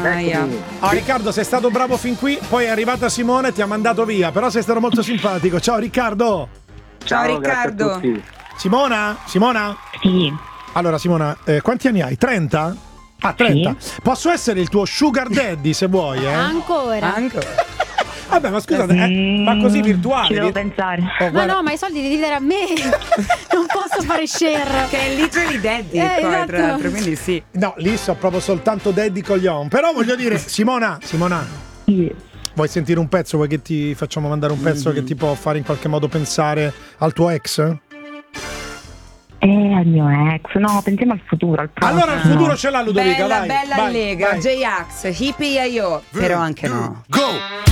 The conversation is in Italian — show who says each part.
Speaker 1: Oh, Riccardo, sei stato bravo fin qui, poi è arrivata Simone e ti ha mandato via, però sei stato molto simpatico. Ciao Riccardo.
Speaker 2: Ciao Riccardo.
Speaker 1: Simona?
Speaker 3: Sì.
Speaker 1: Allora Simona, quanti anni hai? 30? Ah, 30. Sì. Posso essere il tuo sugar daddy se vuoi,
Speaker 4: Ancora.
Speaker 1: Vabbè, ma scusate, ma così virtuale?
Speaker 3: Ci devo pensare.
Speaker 4: Ma i soldi devi dare a me. Non posso fare share.
Speaker 2: Che è literally daddy,
Speaker 4: esatto.
Speaker 2: tra l'altro, quindi sì.
Speaker 1: No, lì so proprio soltanto daddy coglion. Però voglio dire, Simona.
Speaker 3: Sì.
Speaker 1: Vuoi sentire un pezzo? Vuoi che ti facciamo mandare un pezzo che ti può fare in qualche modo pensare al tuo ex?
Speaker 3: Al mio ex. No, pensiamo al futuro, al prossimo.
Speaker 1: Allora il futuro ce l'ha Ludovica,
Speaker 2: bella
Speaker 1: vai.
Speaker 2: Lega, J-Ax, Hippie Io. Però anche no.
Speaker 5: Go!